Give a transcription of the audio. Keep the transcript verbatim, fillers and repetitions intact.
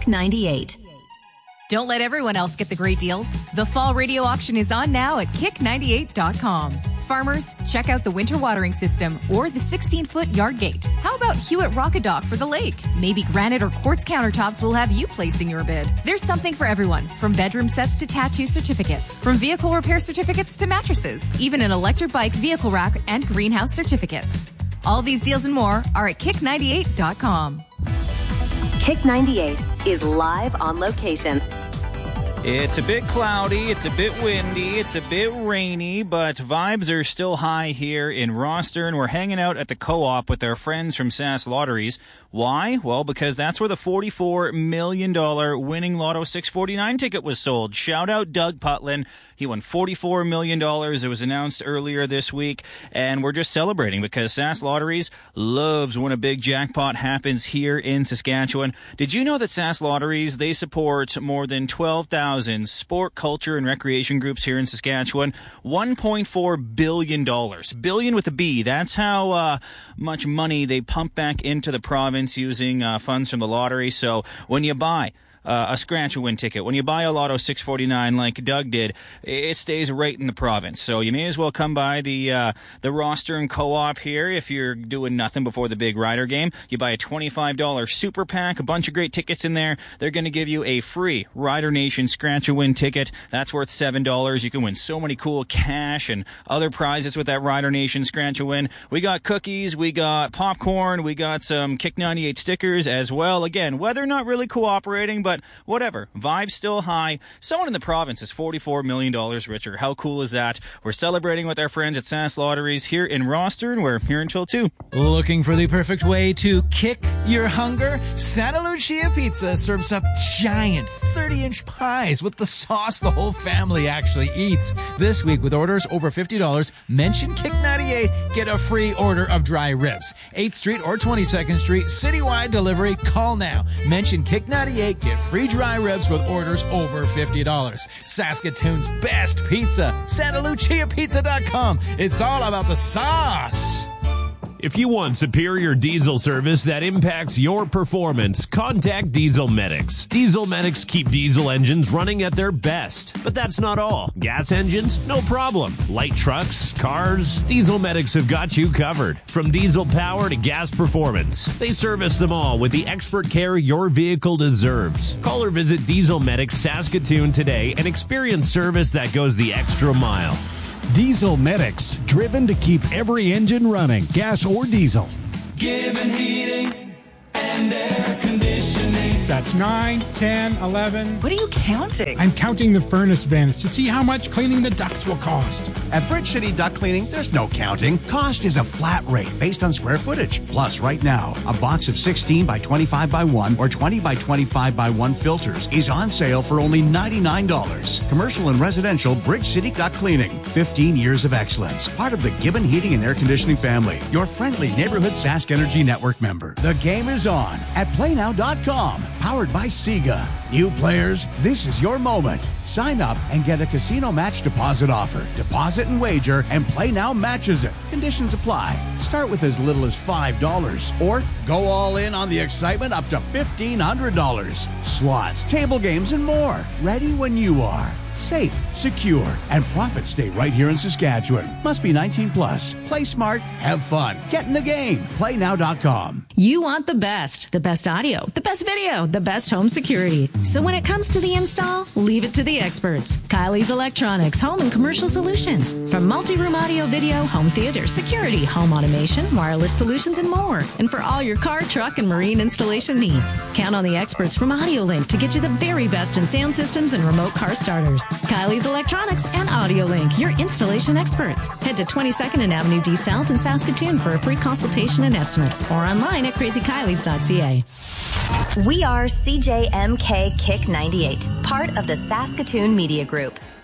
Kick ninety-eight. Don't let everyone else get the great deals. The fall radio auction is on now at kick ninety-eight dot com. Farmers, check out the winter watering system or the sixteen-foot yard gate. How about Hewitt Rockadock for the lake? Maybe granite or quartz countertops will have you placing your bid. There's something for everyone, from bedroom sets to tattoo certificates, from vehicle repair certificates to mattresses, even an electric bike vehicle rack and greenhouse certificates. All these deals and more are at kick ninety-eight dot com. Kick ninety-eight is live on location. It's a bit cloudy, it's a bit windy, it's a bit rainy, but vibes are still high here in Rostern. We're hanging out at the Co-op with our friends from Sask Lotteries. Why? Well, because that's where the forty-four million dollars winning Lotto six forty-nine ticket was sold. Shout out Doug Putlin. He won forty-four million dollars. It was announced earlier this week, and we're just celebrating because Sask Lotteries loves when a big jackpot happens here in Saskatchewan. Did you know that Sask Lotteries, they support more than twelve thousand sport, culture, and recreation groups here in Saskatchewan? one point four billion dollars. Billion with a B. That's how uh, much money they pump back into the province using uh, funds from the lottery. So when you buy Uh, a scratch-a-win ticket, when you buy a Lotto six forty-nine like Doug did, it stays right in the province. So you may as well come by the uh, the Rostern Co-op here if you're doing nothing before the big Rider game. You buy a twenty-five dollars super pack, a bunch of great tickets in there. They're going to give you a free Rider Nation scratch-a-win ticket. That's worth seven dollars. You can win so many cool cash and other prizes with that Rider Nation scratch-a-win. We got cookies, we got popcorn, we got some Kick ninety-eight stickers as well. Again, weather not really cooperating, but But whatever, vibe's still high. Someone in the province is forty-four million dollars richer. How cool is that? We're celebrating with our friends at Sask Lotteries here in Rostern. We're here until two. Looking for the perfect way to kick your hunger? Santa Lucia Pizza serves up giant thirty-inch pies with the sauce the whole family actually eats. This week, with orders over fifty dollars, mention Kick ninety-eight, get a free order of dry ribs. eighth Street or twenty-second Street, citywide delivery. Call now. Mention Kick ninety-eight, get free dry ribs with orders over fifty dollars. Saskatoon's best pizza, Santa Lucia Pizza dot com. It's all about the sauce. If you want superior diesel service that impacts your performance, contact Diesel Medics. Diesel Medics keep diesel engines running at their best. But that's not all. Gas engines? No problem. Light trucks, cars? Diesel Medics have got you covered. From diesel power to gas performance, they service them all with the expert care your vehicle deserves. Call or visit Diesel Medics Saskatoon today and experience service that goes the extra mile. Diesel Medics, driven to keep every engine running, gas or diesel. Given heating and air conditioning. That's nine, ten, eleven. What are you counting? I'm counting the furnace vents to see how much cleaning the ducts will cost. At Bridge City Duct Cleaning, there's no counting. Cost is a flat rate based on square footage. Plus, right now, a box of sixteen by twenty-five by one or twenty by twenty-five by one filters is on sale for only ninety-nine dollars. Commercial and residential Bridge City Duct Cleaning. fifteen years of excellence. Part of the Gibbon Heating and Air Conditioning family. Your friendly neighborhood Sask Energy Network member. The game is on at play now dot com. Powered by Sega. New players, this is your moment. Sign up and get a casino match deposit offer. Deposit and wager, and Play Now matches it. Conditions apply. Start with as little as five dollars. Or go all in on the excitement up to fifteen hundred dollars. Slots, table games, and more. Ready when you are. Safe, secure, and profits stay right here in Saskatchewan. Must be nineteen plus. Play smart, have fun. Get in the game. play now dot com. You want the best. The best audio, the best video, the best home security. So when it comes to the install, leave it to the experts. Kylie's Electronics Home and Commercial Solutions. From multi-room audio, video, home theater, security, home automation, wireless solutions, and more. And for all your car, truck, and marine installation needs. Count on the experts from AudioLink to get you the very best in sound systems and remote car starters. Kylie's Electronics and AudioLink, your installation experts. Head to twenty-second and Avenue D South in Saskatoon for a free consultation and estimate, or online at crazy kylies dot c a. We are C J M K Kick ninety-eight, part of the Saskatoon Media Group.